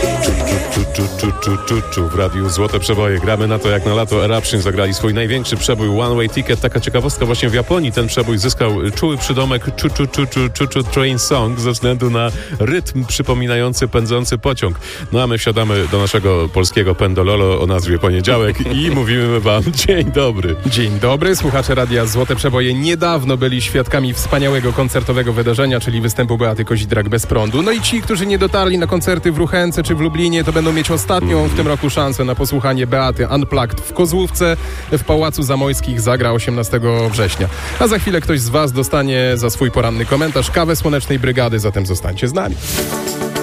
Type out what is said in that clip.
W radiu Złote Przeboje. Gramy na to jak na lato. Eruption zagrali swój największy przebój One Way Ticket. Taka ciekawostka, właśnie w Japonii ten przebój zyskał czuły przydomek Train Song ze względu na rytm przypominający pędzący pociąg. No a my wsiadamy do naszego polskiego Pendololo o nazwie Poniedziałek i mówimy wam dzień dobry. Dzień dobry, słuchacze Radia Złote Przeboje niedawno byli świadkami wspaniałego koncertowego wydarzenia, czyli występu Beaty Kozidrak bez prądu. No i ci, którzy nie dotarli na koncerty w Ruchence czy w Lublinie, to będą mieć ostatnią w tym roku szansę na posłuchanie Beaty Unplugged w Kozłówce. W Pałacu Zamojskich zagra 18 września. A za chwilę ktoś z was dostanie za swój poranny komentarz kawę Słonecznej Brygady, zatem zostańcie z nami.